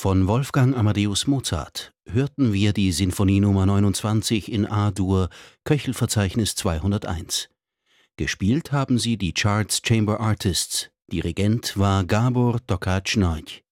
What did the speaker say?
Von Wolfgang Amadeus Mozart hörten wir die Sinfonie Nr. 29 in A-Dur, Köchelverzeichnis 201. Gespielt haben sie die Charts Chamber Artists. Dirigent war Gábor Takács Nagy.